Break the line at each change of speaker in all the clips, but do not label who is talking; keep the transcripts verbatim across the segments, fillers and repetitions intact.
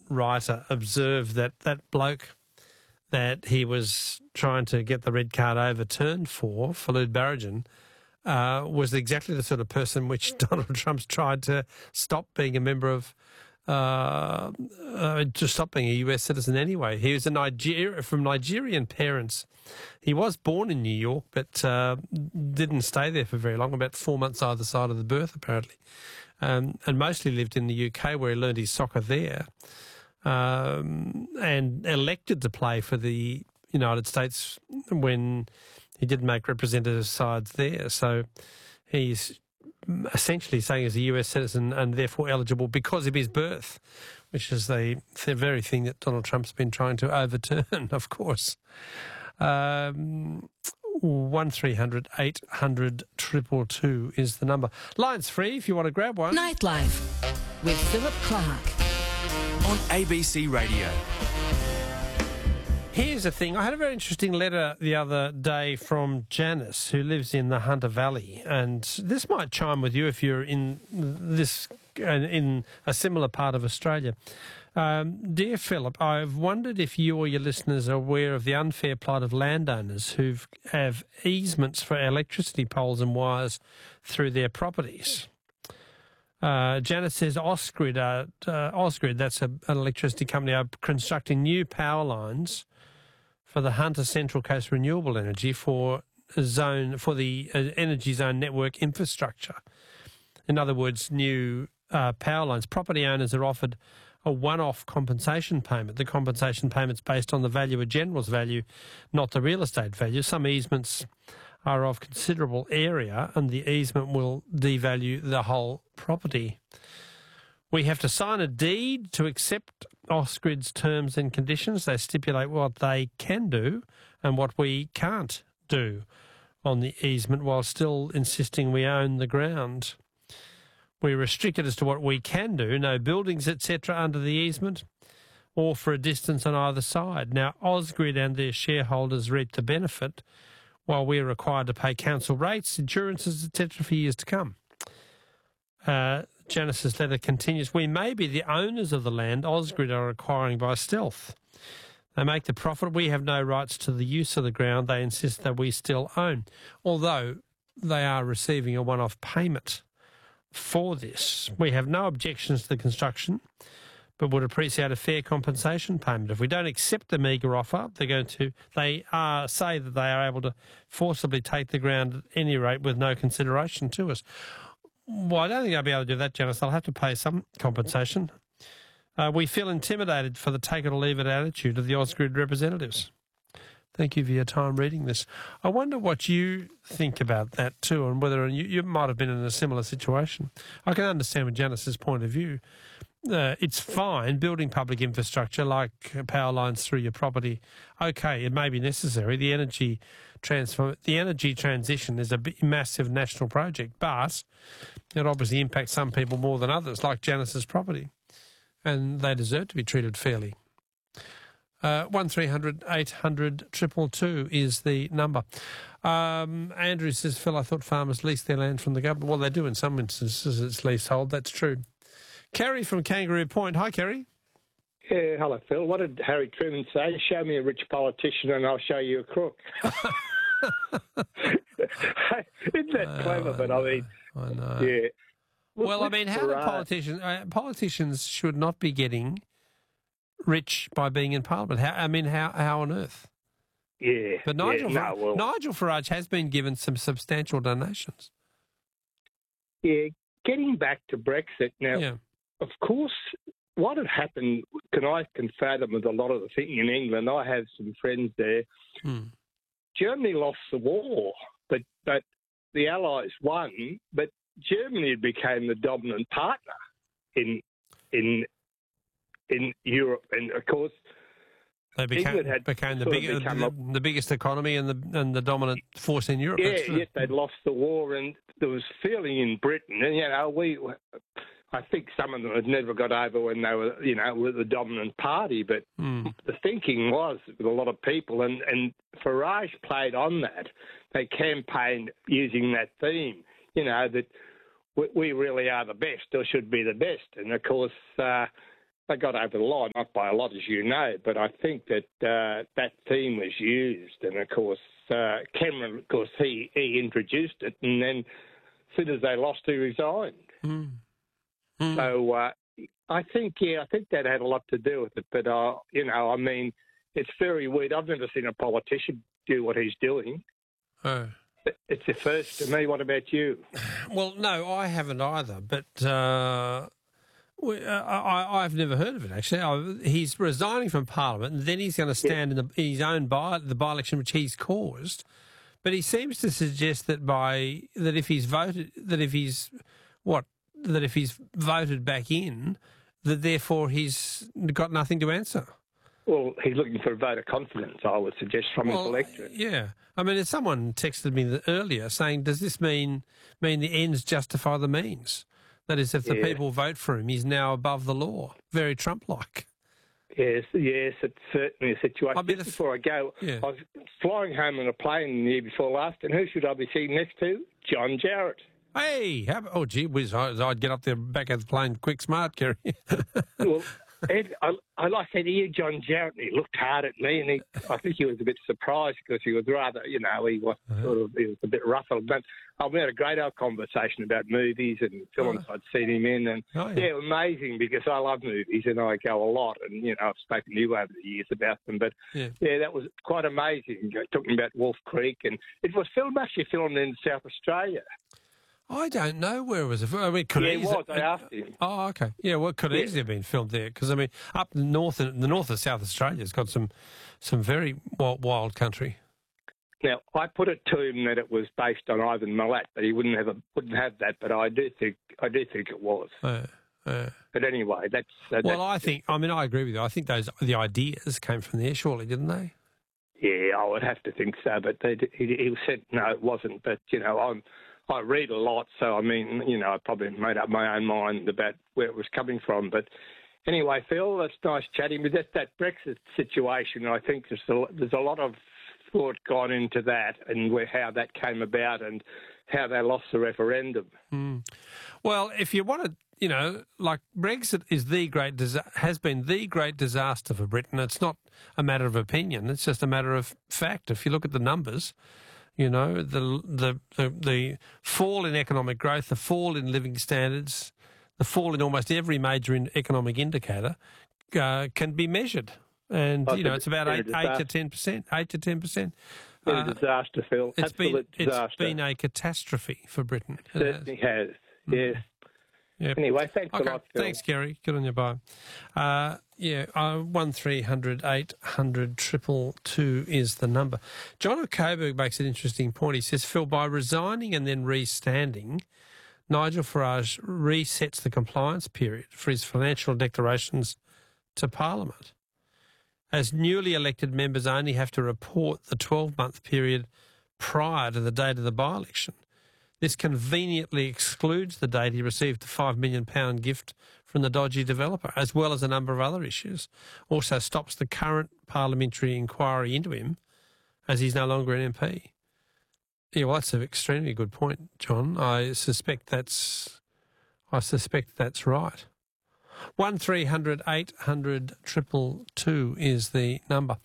writer observed that that bloke that he was trying to get the red card overturned for, Falud Barajan, uh, was exactly the sort of person which Donald Trump's tried to stop being a member of, uh, uh, to stop being a U S citizen anyway. He was a Niger- from Nigerian parents. He was born in New York, but uh, didn't stay there for very long, about four months either side of the birth, apparently, um, and mostly lived in the U K where he learned his soccer there. Um, and elected to play for the United States when he did make representative sides there. So he's essentially saying he's a U S citizen and therefore eligible because of his birth, which is the, the very thing that Donald Trump's been trying to overturn, of course. Um, one three hundred eight hundred two two two is the number. Line's free if you want to grab one.
Nightlife with Philip Clark.
On A B C Radio.
Here's the thing. I had a very interesting letter the other day from Janice, who lives in the Hunter Valley, and this might chime with you if you're in this in a similar part of Australia. Um, Dear Philip, I've wondered if you or your listeners are aware of the unfair plight of landowners who have easements for electricity poles and wires through their properties. Uh, Janice says Ausgrid, uh, uh, Ausgrid, that's a, an electricity company, are constructing new power lines for the Hunter Central Coast Renewable Energy for zone for the uh, energy zone network infrastructure. In other words, new uh, power lines. Property owners are offered a one-off compensation payment. The compensation payment's based on the valuer general's value, not the real estate value. Some easements are of considerable area and the easement will devalue the whole property. We have to sign a deed to accept Ausgrid's terms and conditions. They stipulate what they can do and what we can't do on the easement while still insisting we own the ground. We're restricted as to what we can do, no buildings, et cetera under the easement or for a distance on either side. Now, Ausgrid and their shareholders reap the benefit while we're required to pay council rates, insurances, et cetera for years to come. Uh, Janice's letter continues, we may be the owners of the land Ausgrid are acquiring by stealth. They make the profit. We have no rights to the use of the ground they insist that we still own, although they are receiving a one-off payment for this. We have no objections to the construction, but would appreciate a fair compensation payment. If we don't accept the meagre offer, they're going to, they are, say that they are able to forcibly take the ground at any rate with no consideration to us. Well, I don't think I'll be able to do that, Janice. I'll have to pay some compensation. Uh, we feel intimidated for the take-it-or-leave-it attitude of the Ausgrid representatives. Thank you for your time reading this. I wonder what you think about that too, and whether you, you might have been in a similar situation. I can understand with Janice's point of view. Uh, it's fine building public infrastructure like power lines through your property. Okay, it may be necessary. The energy transform, the energy transition is a big, massive national project, but it obviously impacts some people more than others, like Janice's property, and they deserve to be treated fairly. Uh, one three hundred eight hundred two two two is the number. Um, Andrew says, Phil, I thought farmers lease their land from the government. Well, they do in some instances. It's leasehold. That's true. Kerry from Kangaroo Point. Hi, Kerry.
Yeah, hello, Phil. What did Harry Truman say? Show me a rich politician and I'll show you a crook. Isn't that uh, clever? But I mean,
I know.
Yeah.
Well, well I mean, how do politicians, uh, politicians should not be getting rich by being in Parliament? How, I mean, how how on earth?
Yeah.
But Nigel,
yeah, no, well,
Nigel Farage has been given some substantial donations.
Yeah. Getting back to Brexit now,
yeah.
Of course, what had happened, can I can fathom with a lot of the thinking in England, I have some friends there.
Hmm.
Germany lost the war, but, but the Allies won, but Germany became the dominant partner in in in Europe, and of course
they became, had became the, big, the, the biggest economy and the and the dominant force in Europe.
Yeah, yes, they'd lost the war, and there was feeling in Britain, and you know we. I think some of them had never got over when they were, you know, were the dominant party, but
mm.
the thinking was with a lot of people, and, and Farage played on that. They campaigned using that theme, you know, that we, we really are the best, or should be the best. And, of course, uh, they got over the line, not by a lot, as you know, but I think that uh, that theme was used. And, of course, uh, Cameron, of course, he, he introduced it, and then as soon as they lost, he resigned.
Mm. Mm.
So uh, I think, yeah, I think that had a lot to do with it. But, uh, you know, I mean, it's very weird. I've never seen a politician do what he's doing.
Oh.
It's a first to me. What about you?
Well, no, I haven't either, but uh, we, uh, I, I've never heard of it, actually. I, he's resigning from Parliament, and then he's going to stand yeah. in, the, in his own by, the by-election which he's caused. But he seems to suggest that by that if he's voted, that if he's what, that if he's voted back in, that therefore he's got nothing to answer.
Well, he's looking for a vote of confidence, I would suggest, from
well,
his electorate.
Yeah. I mean, someone texted me earlier saying, does this mean mean the ends justify the means? That is, if the
yeah.
people vote for him, he's now above the law. Very Trump-like.
Yes, yes, it's certainly a situation. I mean, Just before I go,
yeah.
I was flying home on a plane the year before last, and who should I be sitting next to? John Jarrett.
Hey, how, oh, gee whiz, I'd get up there back of the plane quick smart, Kerry.
Well, Ed, I, I like to hear John Jarrett, and he looked hard at me, and he, I think he was a bit surprised because he was rather, you know, he was uh-huh. sort of, he was a bit ruffled. But I we had a great old conversation about movies and films oh. I'd seen him in, and oh, yeah. yeah, amazing because I love movies and I go a lot, and you know, I've spoken to you over the years about them. But yeah, yeah that was quite amazing. Talking about Wolf Creek, and it was filmed actually filmed in South Australia.
I don't know where it was. I mean, could
yeah,
it
was. I asked him.
Oh, okay. Yeah, well, it could yeah. easily have been filmed there because I mean, up north, in the north of South Australia's got some, some very wild, wild country.
Now, I put it to him that it was based on Ivan Milat, but he wouldn't have a, wouldn't have that. But I do think I do think it was. Uh, uh, but anyway, that's. Uh,
well,
that's,
I think. I mean, I agree with you. I think those the ideas came from there, surely, didn't they?
Yeah, I would have to think so. But they, he, he said no, it wasn't. But you know, I'm. I read a lot, so I mean, you know, I probably made up my own mind about where it was coming from. But anyway, Phil, it's nice chatting. But that, that Brexit situation, I think there's a, there's a lot of thought gone into that and where how that came about and how they lost the referendum.
Mm. Well, if you want to, you know, like Brexit is the great has been the great disaster for Britain. It's not a matter of opinion; it's just a matter of fact. If you look at the numbers. You know, the, the the the fall in economic growth, the fall in living standards, the fall in almost every major in economic indicator uh, can be measured. And, you know, it's about eight, eight to ten percent, eight to ten percent.
It's been a disaster, Phil.
It's
Absolute
been,
disaster.
It's been a catastrophe for Britain.
It certainly has, yes.
Yep.
Anyway, thanks
okay.
a lot, Phil.
Thanks, Kerry. Good on you, bye. Uh, yeah, uh, one three hundred eight hundred triple two is the number. John O'Coburg makes an interesting point. He says, Phil, by resigning and then re-standing, Nigel Farage resets the compliance period for his financial declarations to Parliament. As newly elected members only have to report the twelve-month period prior to the date of the by-election. This conveniently excludes the date he received the five million pounds gift from the dodgy developer, as well as a number of other issues. Also stops the current parliamentary inquiry into him, as he's no longer an M P. Yeah, well, that's an extremely good point, John. I suspect that's, I suspect that's right. One three hundred eight hundred triple two is the number.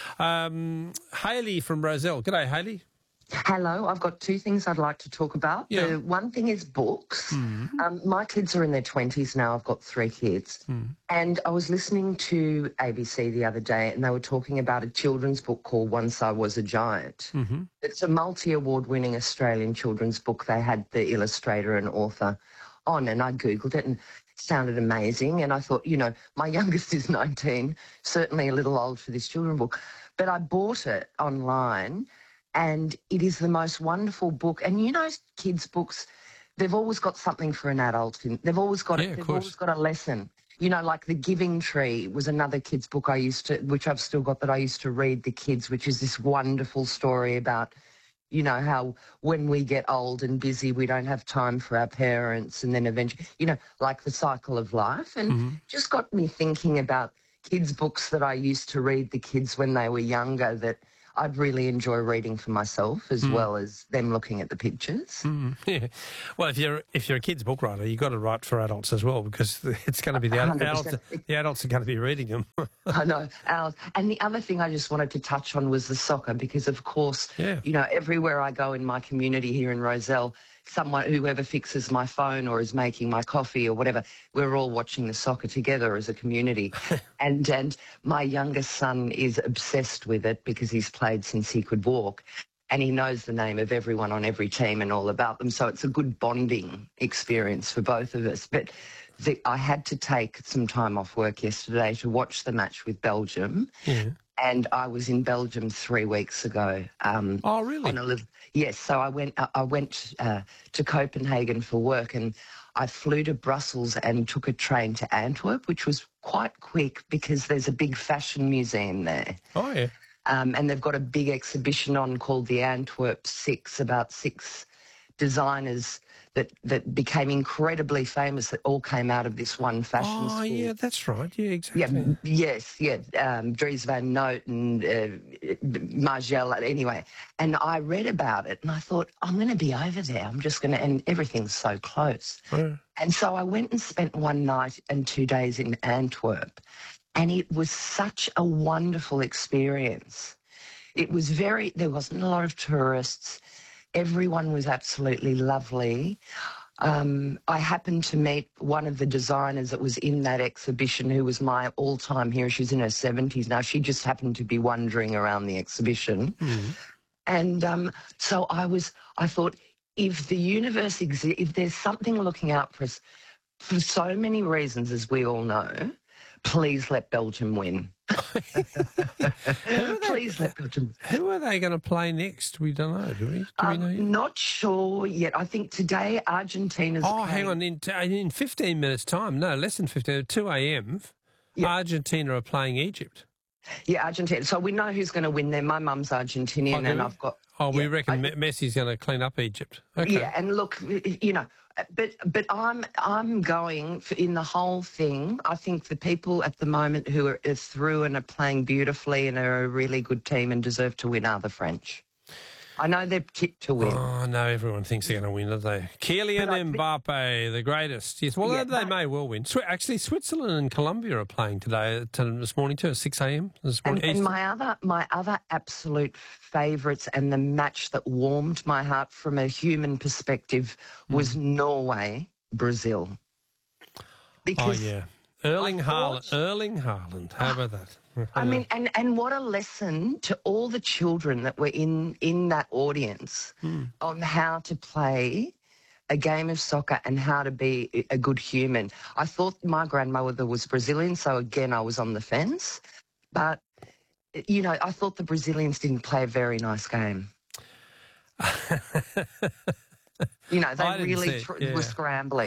Um, Hayley from Roselle. G'day, Hayley.
Hello, I've got two things I'd like to talk about.
Yeah.
The one thing is books.
Mm.
Um, my kids are in their twenties now. I've got three kids.
Mm.
And I was listening to A B C the other day and they were talking about a children's book called Once I Was a Giant.
Mm-hmm.
It's a multi-award winning Australian children's book. They had the illustrator and author on and I Googled it and it sounded amazing. And I thought, you know, my youngest is nineteen, certainly a little old for this children's book. But I bought it online. And it is the most wonderful book. And you know, kids' books, they've always got something for an adult. In, they've always got
yeah,
a, they've always got a lesson. You know, like The Giving Tree was another kids' book I used to, which I've still got that I used to read the kids, which is this wonderful story about, you know, how when we get old and busy, we don't have time for our parents, and then eventually, you know, like the cycle of life. And
mm-hmm.
just got me thinking about kids' books that I used to read the kids when they were younger that I'd really enjoy reading for myself as
Mm.
well as them looking at the pictures.
Mm, yeah. Well, if you're if you're a kid's book writer, you've got to write for adults as well, because it's going to be the ad-
one hundred
adults.
percent.
The adults are going to be reading them.
I know. Ours. And the other thing I just wanted to touch on was the soccer, because, of course,
Yeah.
you know, everywhere I go in my community here in Roselle, someone, whoever fixes my phone or is making my coffee or whatever, we're all watching the soccer together as a community. and and my youngest son is obsessed with it because he's played since he could walk. And he knows the name of everyone on every team and all about them. So it's a good bonding experience for both of us. But the, I had to take some time off work yesterday to watch the match with Belgium.
Yeah.
And I was in Belgium three weeks ago. Um,
Oh, really?
On a little, yes. So I went. I went uh, to Copenhagen for work, and I flew to Brussels and took a train to Antwerp, which was quite quick because there's a big fashion museum there.
Oh, yeah.
Um, and they've got a big exhibition on called the Antwerp Six, about six designers that, that became incredibly famous that all came out of this one fashion
Oh,
school.
yeah, that's right. Yeah, exactly.
Yeah, m- yes, yeah. Um, Dries Van Noot and uh, Margelle, anyway. And I read about it and I thought, I'm going to be over there. I'm just going to, and everything's so close.
Yeah.
And so I went and spent one night and two days in Antwerp. And it was such a wonderful experience. It was very, there wasn't a lot of tourists. Everyone was absolutely lovely. Um, I happened to meet one of the designers that was in that exhibition, who was my all-time hero. She's in her seventies now. She just happened to be wandering around the exhibition.
Mm.
And um, so I was, I thought, if the universe exists, if there's something looking out for us, for so many reasons, as we all know, please let Belgium win. Please let Belgium.
Who are they going to play next? We don't know, do we? Do we know
Um,
yet?
not sure yet. I think today Argentina's.
Oh, hang
playing-
on. In, in fifteen minutes' time, no, less than fifteen, at two a.m.,
Yeah.
Argentina are playing Egypt.
Yeah, Argentina. So we know who's going to win there. My mum's Argentinian,
Oh, do
and
we?
I've got.
Oh, we
yeah,
reckon
I-
Me- Messi's going to clean up Egypt. Okay.
Yeah, and look, you know, but but I'm I'm going for, in the whole thing. I think the people at the moment who are, are through and are playing beautifully and are a really good team and deserve to win are the French. I know they're tipped to win.
Oh, no, everyone thinks they're going to win, don't they? Kylian
But I think-
Mbappe, the greatest. Yes, well,
Yeah,
they
but-
may well win. Swi- Actually, Switzerland and Colombia are playing today, uh, to, this morning too, at six a.m. this
And,
morning.
and
Eastern.
my other my other absolute favourites and the match that warmed my heart from a human perspective was Norway, Brazil.
Oh,
Because
yeah. Erling
I
Haaland.
thought-
Erling Haaland. How about that?
I mean, and, and what a lesson to all the children that were in, in that audience on how to play a game of soccer and how to be a good human. I thought my grandmother was Brazilian, so again, I was on the fence. But, you know, I thought the Brazilians didn't play a very nice game. You know,
I
they
didn't
really
see it,
tr-
yeah.
were scrambling.